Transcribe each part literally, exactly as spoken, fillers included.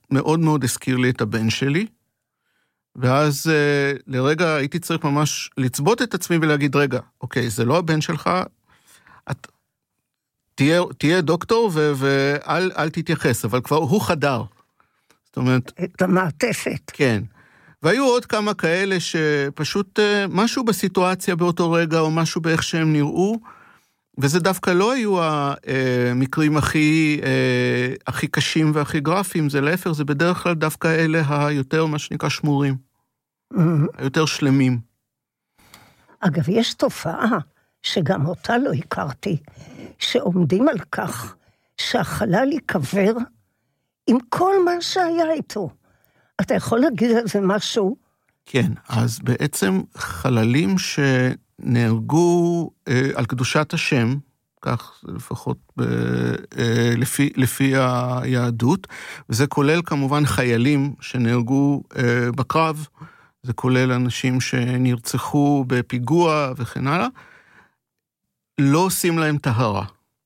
מאוד מאוד הזכיר לי את הבן שלי, ואז uh, לרגע הייתי צריך ממש לצבות את עצמי ולהגיד, רגע, אוקיי, זה לא הבן שלך, את, תהיה, תהיה דוקטור ו, ואל אל תתייחס, אבל כבר הוא חדר. זאת אומרת... את המעטפת. כן. והיו עוד כמה כאלה שפשוט uh, משהו בסיטואציה באותו רגע, או משהו באיך שהם נראו, וזה דווקא לא היו המקרים הכי, הכי קשים והכי גרפיים, זה להפך, זה בדרך כלל דווקא אלה היותר, מה שנקרא, שמורים. היותר שלמים. אגב, יש תופעה שגם אותה לא הכרתי, שעומדים על כך שהחלל ייקבר עם כל מה שהיה איתו. אתה יכול להגיד על זה משהו? כן, אז בעצם חללים ש... נהרגו אה, על קדושת השם, כך לפחות ב, אה, לפי, לפי היהדות, וזה כולל כמובן חיילים שנהרגו אה, בקרב, זה כולל אנשים שנרצחו בפיגוע וכן הלאה, לא עושים להם טהרה.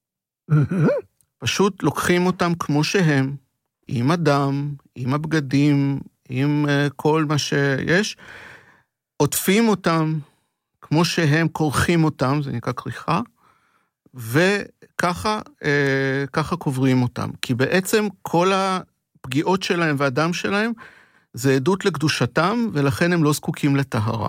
פשוט לוקחים אותם כמו שהם, עם הדם, עם הבגדים, עם אה, כל מה שיש, עוטפים אותם, כמו שהם כורכים אותם, זה נקרא כריכה, וככה אה, ככה קוברים אותם. כי בעצם כל הפגיעות שלהם והדם שלהם, זה עדות לקדושתם, ולכן הם לא זקוקים לטהרה.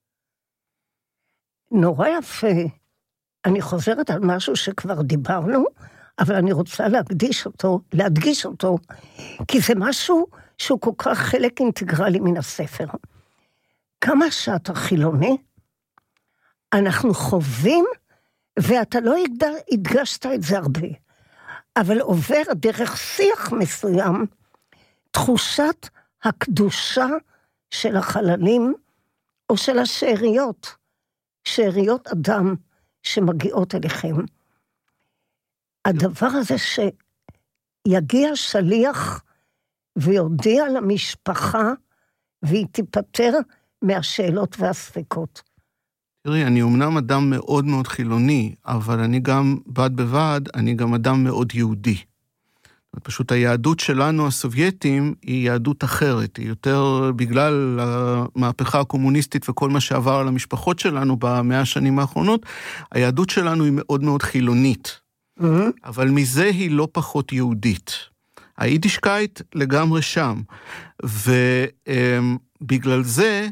נורא יפה. אני חוזרת על משהו שכבר דיברנו, אבל אני רוצה להקדיש אותו, להדגיש אותו, כי זה משהו שהוא כל כך חלק אינטגרלי מן הספר. כמה שאתה חילוני, אנחנו חווים, ואתה לא הדגשת את זה הרבה, אבל עובר דרך שיח מסוים, תחושת הקדושה של החללים, או של השאריות, שאריות אדם שמגיעות אליכם. הדבר הזה שיגיע שליח, ויודיע למשפחה, והיא תיפטר מהשאלות והספקות. תראי, אני אומנם אדם מאוד מאוד חילוני, אבל אני גם, בד בבד, אני גם אדם מאוד יהודי. פשוט היהדות שלנו, הסובייטים, היא יהדות אחרת, היא יותר בגלל המהפכה הקומוניסטית וכל מה שעבר על המשפחות שלנו במאה השנים האחרונות, היהדות שלנו היא מאוד מאוד חילונית, mm-hmm. אבל מזה היא לא פחות יהודית. היידישקייט לגמרי שם, ובגלל זה,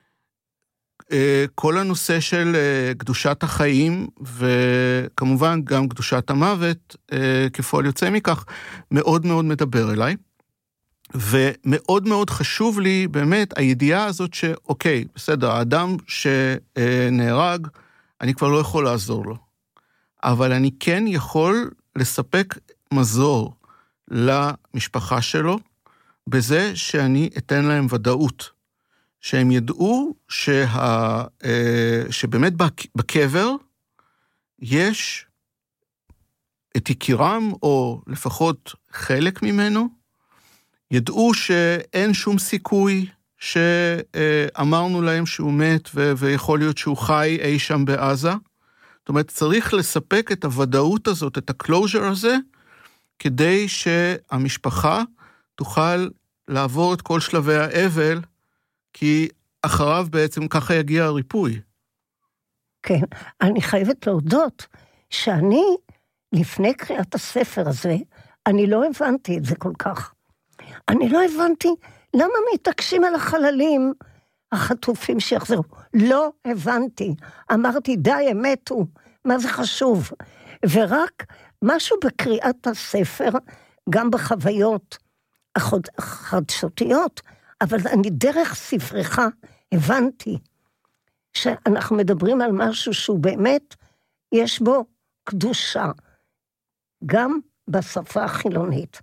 כל הנושא של קדושת החיים, וכמובן גם קדושת המוות, כפועל יוצא מכך, מאוד מאוד מדבר אליי, ומאוד מאוד חשוב לי באמת הידיעה הזאת שאוקיי, בסדר, האדם שנהרג, אני כבר לא יכול לעזור לו, אבל אני כן יכול לספק מזור למשפחה שלו, בזה שאני אתן להם ודאות, שהם ידעו שה, שבאמת בקבר יש את יקירם, או לפחות חלק ממנו, ידעו שאין שום סיכוי שאמרנו להם שהוא מת, ויכול להיות שהוא חי אי שם בעזה. זאת אומרת, צריך לספק את הוודאות הזאת, את הקלוז'ר הזה, כדי שהמשפחה תוכל לעבור את כל שלבי האבל, כי אחריו בעצם ככה יגיע הריפוי. כן, אני חייבת להודות שאני, לפני קריאת הספר הזה, אני לא הבנתי את זה כל כך. אני לא הבנתי למה מתעקשים על החללים החטופים שיחזרו. לא הבנתי. אמרתי, די, הם מתו. מה זה חשוב? ורק משהו בקריאת הספר, גם בחוויות החדשותיות, אבל אני דרך ספרך הבנתי שאנחנו מדברים על משהו שהוא באמת, יש בו קדושה, גם בשפה החילונית.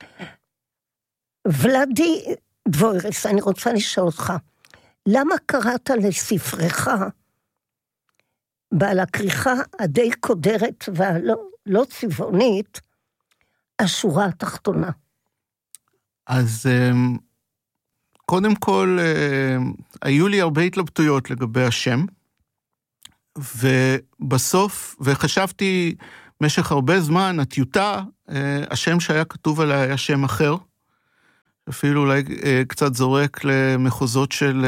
ולדי דבוירס, אני רוצה לשאול אותך, למה קראת לספרך, בעל הכריכה הדי קודרת והלא לא צבעונית, השורה התחתונה? אז קודם כל, היו לי הרבה התלבטויות לגבי השם, ובסוף, וחשבתי משך הרבה זמן, הטיוטה, השם שהיה כתוב עליה היה שם אחר, אפילו אולי קצת זורק למחוזות של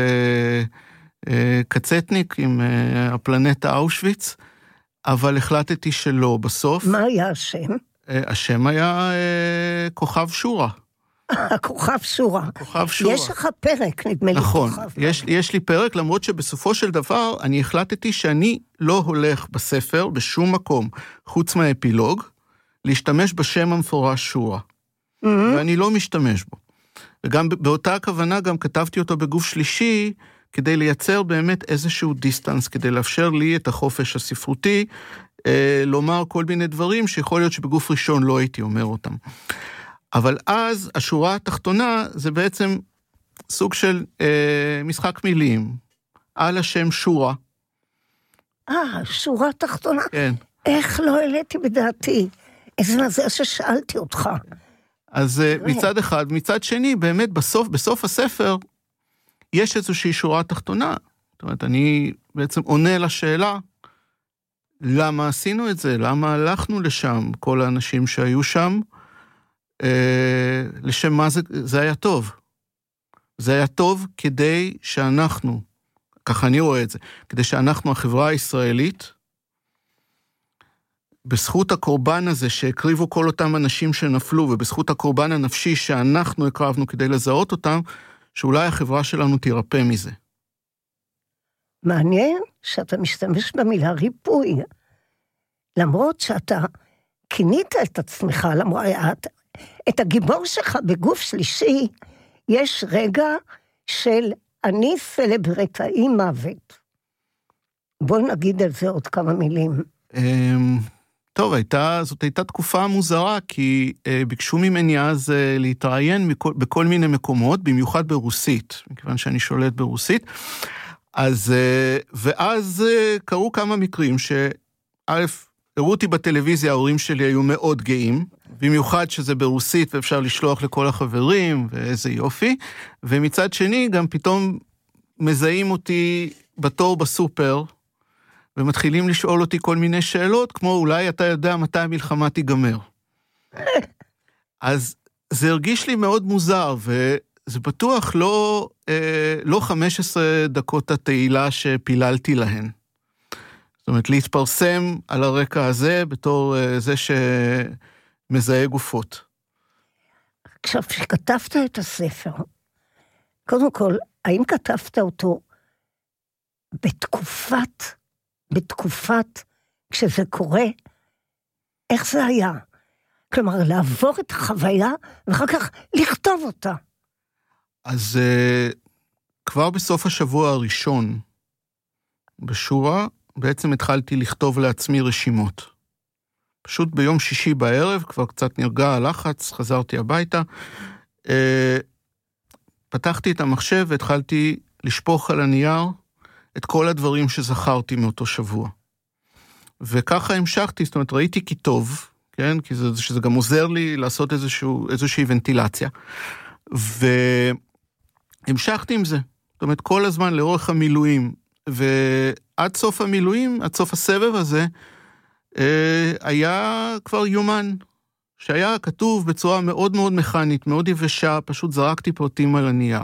קצטניק עם הפלנטה אושוויץ, אבל החלטתי שלא בסוף. מה היה השם? השם היה כוכב שורה. הכוכב שורה. כוכב שורה. יש לך פרק, נדמה לי. נכון, יש, יש לי פרק, למרות שבסופו של דבר אני החלטתי שאני לא הולך בספר בשום מקום, חוץ מהאפילוג, להשתמש בשם המפורש שורה. Mm-hmm. ואני לא משתמש בו. וגם באותה הכוונה גם כתבתי אותו בגוף שלישי, כדי לייצר באמת איזשהו דיסטנס, כדי לאפשר לי את החופש הספרותי, אה, לומר כל מיני דברים שיכול להיות שבגוף ראשון לא הייתי אומר אותם. אבל אז השורה התחתונה זה בעצם סוג של אה, משחק מילים, על השם שורה. אה, שורה תחתונה. כן. איך לא העליתי בדעתי? איזה מזל ששאלתי אותך. אז מצד אחד, מצד שני, באמת בסוף, בסוף הספר, יש איזושהי שורה תחתונה. זאת אומרת, אני בעצם עונה לשאלה, למה עשינו את זה? למה הלכנו לשם? כל האנשים שהיו שם, אה, לשם מה זה, זה היה טוב. זה היה טוב כדי שאנחנו, ככה אני רואה את זה, כדי שאנחנו, החברה הישראלית, בזכות הקורבן הזה שהקריבו כל אותם אנשים שנפלו, ובזכות הקורבן הנפשי שאנחנו הקרבנו כדי לזהות אותם, שאולי החברה שלנו תירפא מזה. מעניין שאתה משתמש במילה ריפוי, למרות שאתה כינית את עצמך, למרות את הגיבור שלך בגוף שלישי, יש רגע של אני סלברטאי מוות. בוא נגיד על זה עוד כמה מילים. טוב, הייתה, זאת הייתה תקופה מוזרה, כי אה, ביקשו ממני אז אה, להתראיין מכל, בכל מיני מקומות, במיוחד ברוסית, מכיוון שאני שולט ברוסית. אז, אה, ואז אה, קרו כמה מקרים שא', הראו אותי בטלוויזיה, ההורים שלי היו מאוד גאים, במיוחד שזה ברוסית ואפשר לשלוח לכל החברים, ואיזה יופי. ומצד שני, גם פתאום מזהים אותי בתור בסופר, ומתחילים לשאול אותי כל מיני שאלות, כמו אולי אתה יודע מתי המלחמה תיגמר. אז זה הרגיש לי מאוד מוזר, וזה בטוח לא, אה, לא חמש עשרה דקות התהילה שפיללתי להן. זאת אומרת, להתפרסם על הרקע הזה, בתור אה, זה שמזהה גופות. עכשיו, כשכתבת את הספר, קודם כל, האם כתבת אותו בתקופת... בתקופת, כשזה קורה, איך זה היה? כלומר, לעבור את החוויה, ואחר כך לכתוב אותה. אז uh, כבר בסוף השבוע הראשון, בשורה, בעצם התחלתי לכתוב לעצמי רשימות. פשוט ביום שישי בערב, כבר קצת נרגע הלחץ, חזרתי הביתה, uh, פתחתי את המחשב והתחלתי לשפוך על הנייר, את כל הדברים שזכרתי מאותו שבוע. וככה המשכתי, זאת אומרת, ראיתי כי טוב, כן? כי זה, שזה גם עוזר לי לעשות איזשהו, איזושהי ונטילציה. והמשכתי עם זה. זאת אומרת, כל הזמן לאורך המילואים, ועד סוף המילואים, עד סוף הסבב הזה, היה כבר יומן, שהיה כתוב בצורה מאוד מאוד מכנית, מאוד יבשה, פשוט זרקתי פרטים על הנייר.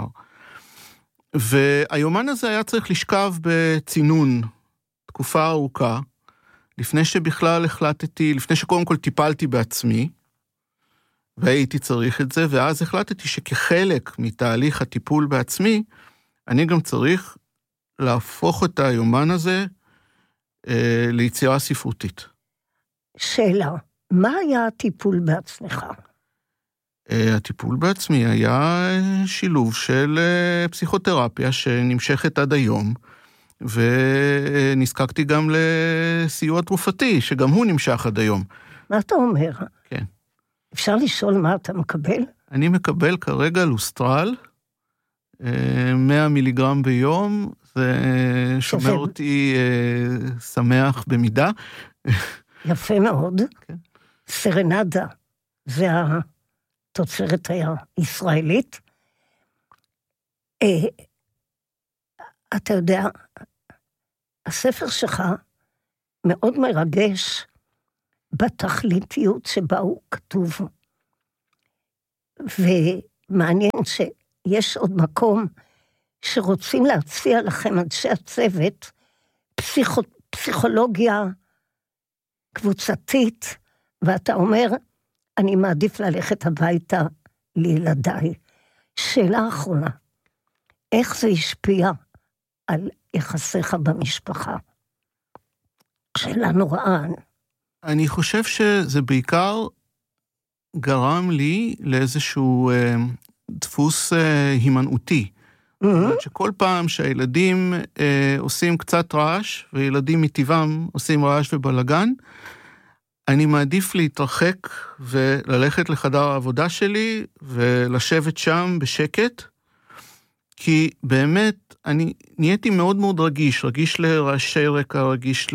והיומן הזה היה צריך לשכב בצינון תקופה ארוכה, לפני שבכלל החלטתי, לפני שקודם כל טיפלתי בעצמי, והייתי צריך את זה, ואז החלטתי שכחלק מתהליך הטיפול בעצמי, אני גם צריך להפוך את היומן הזה אה, ליצירה ספרותית. שאלה, מה היה הטיפול בעצמך? הטיפול בעצמי היה שילוב של פסיכותרפיה שנמשכת עד היום, ונזקקתי גם לסיוע תרופתי, שגם הוא נמשך עד היום. מה אתה אומר? כן. אפשר לשאול מה אתה מקבל? אני מקבל כרגע לוסטרל, מאה מיליגרם ביום, זה שומר אותי שמח במידה. יפה מאוד. כן. סרנדה, זה התוצרת הישראלית. אתה יודע, הספר שלך מאוד מרגש בתכליתיות שבה הוא כתוב. מעניין שיש עוד מקום שרוצים להציע לכם אנשי הצוות, פסיכו, פסיכולוגיה קבוצתית, ואתה אומר, אני מעדיף ללכת הביתה לילדיי. שאלה אחרונה, איך זה השפיע על יחסיך במשפחה? שאלה נוראה. אני חושב שזה בעיקר גרם לי לאיזשהו אה, דפוס אה, הימנעותי. Mm-hmm. זאת אומרת שכל פעם שהילדים אה, עושים קצת רעש, וילדים מטבעם עושים רעש ובלגן, אני מעדיף להתרחק וללכת לחדר העבודה שלי, ולשבת שם בשקט, כי באמת אני נהייתי מאוד מאוד רגיש, רגיש לרעשי רקע, רגיש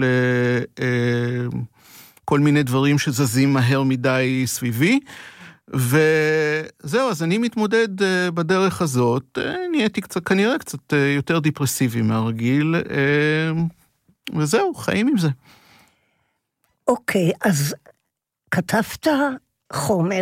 לכל מיני דברים שזזים מהר מדי סביבי, וזהו, אז אני מתמודד בדרך הזאת, נהייתי קצת, כנראה קצת יותר דיפרסיבי מהרגיל, וזהו, חיים עם זה. אוקיי, אז כתבת חומר,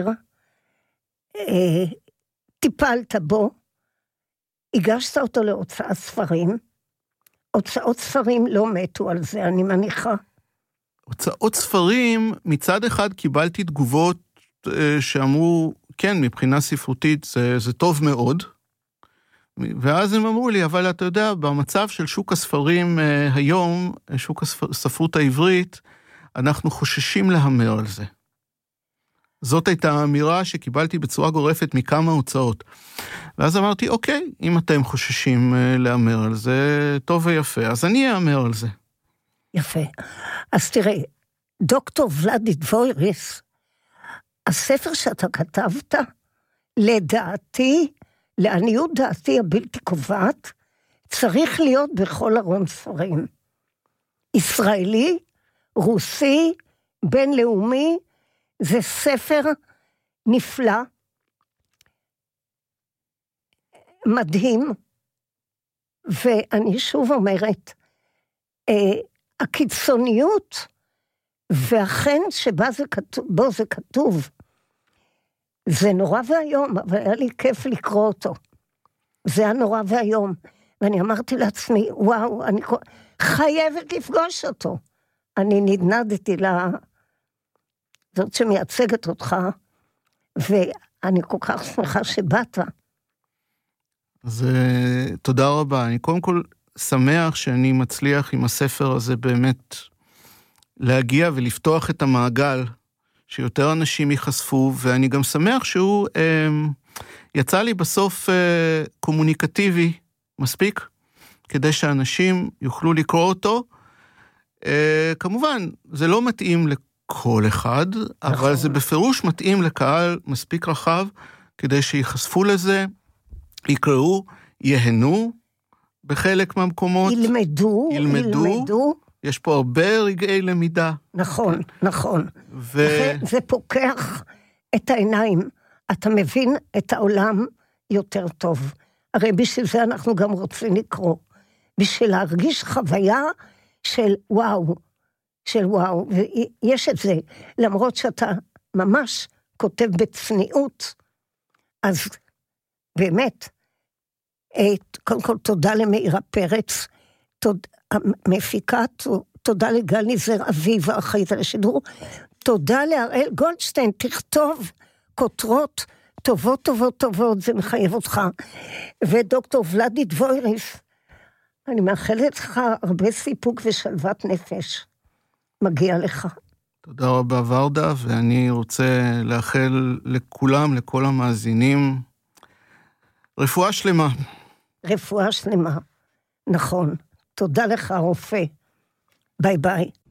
טיפלת בו, הגשת אותו להוצאת ספרים, הוצאות ספרים לא מתו על זה, אני מניחה. הוצאות ספרים, מצד אחד קיבלתי תגובות שאמרו, כן, מבחינה ספרותית זה, זה טוב מאוד, ואז הם אמרו לי, אבל אתה יודע, במצב של שוק הספרים היום, שוק הספרות העברית, אנחנו חוששים להמר על זה. זאת הייתה האמירה שקיבלתי בצורה גורפת מכמה הוצאות. ואז אמרתי, אוקיי, אם אתם חוששים להמר על זה, טוב ויפה, אז אני אאמר על זה. יפה. אז תראה, דוקטור ולדי דבויריס, הספר שאתה כתבת, לדעתי, לעניות דעתי הבלתי קובעת, צריך להיות בכל ארון ספרים. ישראלי, רוסי, בינלאומי, זה ספר נפלא, מדהים, ואני שוב אומרת, אה, הקיצוניות והחן שבה זה כתוב, בו זה כתוב, זה נורא והיום, אבל היה לי כיף לקרוא אותו. זה היה נורא והיום, ואני אמרתי לעצמי, וואו, אני חייבת לפגוש אותו. אני נדנדתי לה, זאת שמייצגת אותך, ואני כל כך שמחה שבאת. אז תודה רבה. אני קודם כל שמח שאני מצליח עם הספר הזה באמת להגיע ולפתוח את המעגל, שיותר אנשים ייחשפו, ואני גם שמח שהוא אה, יצא לי בסוף אה, קומוניקטיבי מספיק, כדי שאנשים יוכלו לקרוא אותו. אה, כמובן, זה לא מתאים לכל אחד, נכון. אבל זה בפירוש מתאים לקהל מספיק רחב, כדי שיחשפו לזה, יקראו, יהנו בחלק מהמקומות. ילמדו, ילמדו. ילמדו. יש פה הרבה רגעי למידה. נכון, נכון. ו... זה פוקח את העיניים. אתה מבין את העולם יותר טוב. הרי בשביל זה אנחנו גם רוצים לקרוא. בשביל להרגיש חוויה של וואו, של וואו. ויש את זה, למרות שאתה ממש כותב בצניעות. אז באמת, קודם כל תודה למאירה פרץ, תודה, המפיקה, תודה לגלי זר אביב, האחראית על השידור, תודה להראל גולדשטיין, תכתוב כותרות טובות טובות טובות, זה מחייב אותך, ודוקטור ולדי דבויריס, אני מאחלת לך הרבה סיפוק ושלוות נפש, מגיע לך. תודה רבה ורדה, ואני רוצה לאחל לכולם, לכל המאזינים, רפואה שלמה. רפואה שלמה, נכון. תודה לך רופא. ביי ביי.